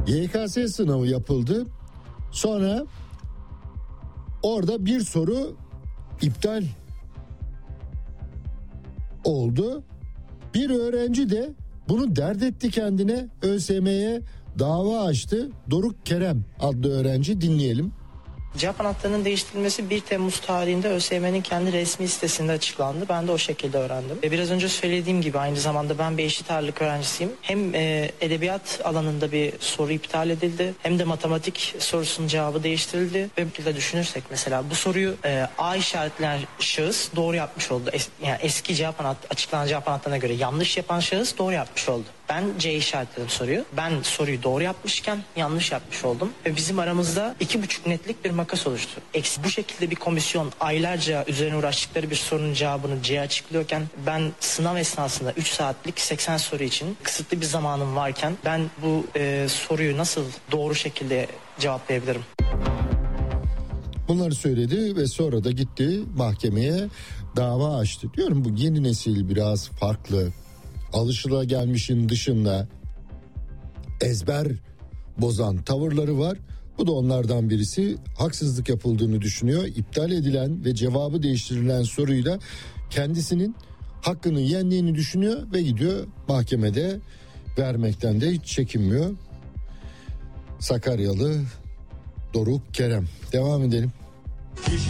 YKS sınavı yapıldı. Sonra orada bir soru iptal oldu. Bir öğrenci de bunu dert etti kendine, ÖSYM'ye dava açtı. Doruk Kerem adlı öğrenci, dinleyelim. Cevap anahtarının değiştirilmesi 1 Temmuz tarihinde ÖSYM'nin kendi resmi sitesinde açıklandı. Ben de o şekilde öğrendim. Biraz önce söylediğim gibi aynı zamanda ben bir eşit ağırlık öğrencisiyim. Hem edebiyat alanında bir soru iptal edildi, hem de matematik sorusunun cevabı değiştirildi. Ve bir şekilde düşünürsek mesela bu soruyu A işaretleyen şahıs doğru yapmış oldu. Yani eski açıklanan cevap anahtarına göre yanlış yapan şahıs doğru yapmış oldu. Ben C işaretledim soruyu. Ben soruyu doğru yapmışken yanlış yapmış oldum. Ve bizim aramızda 2,5 netlik bir makas oluştu. Bu şekilde bir komisyon aylarca üzerine uğraştıkları bir sorunun cevabını C açıklıyorken, ben sınav esnasında 3 saatlik 80 soru için kısıtlı bir zamanım varken ben bu soruyu nasıl doğru şekilde cevaplayabilirim? Bunları söyledi ve sonra da gitti mahkemeye dava açtı. Diyorum, bu yeni nesil biraz farklı. Alışılagelmişin dışında ezber bozan tavırları var. Bu da onlardan birisi. Haksızlık yapıldığını düşünüyor. İptal edilen ve cevabı değiştirilen soruyla kendisinin hakkını yendiğini düşünüyor ve gidiyor mahkemede vermekten de hiç çekinmiyor. Sakaryalı Doruk Kerem. Devam edelim.